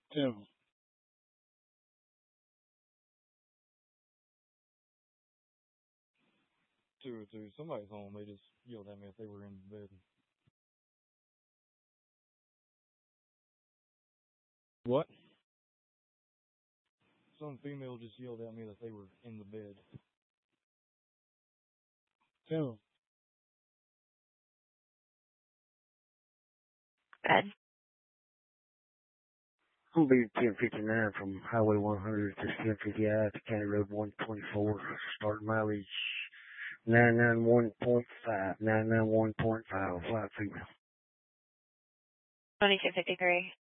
Tim. Two or two. Somebody's home. They just yelled at me if they were in bed. What? Some female just yelled at me that they were in the bed. Tim. Bed. I'm gonna be 1059 from Highway 100 to 1050I to County Road 124. Starting mileage 991.5. 991.5. Flight female. 2253.